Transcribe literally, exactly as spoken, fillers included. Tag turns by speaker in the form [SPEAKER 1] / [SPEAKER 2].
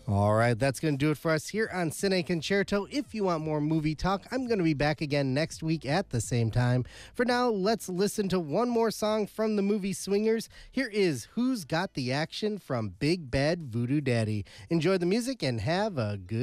[SPEAKER 1] All right, that's going to do it for us here on Cine Concerto. If you want more movie talk, I'm going to be back again next week at the same time. For now, let's listen to one more song from the movie Swingers. Here is Who's Got the Action from Big Bad Voodoo Daddy. Enjoy the music and have a good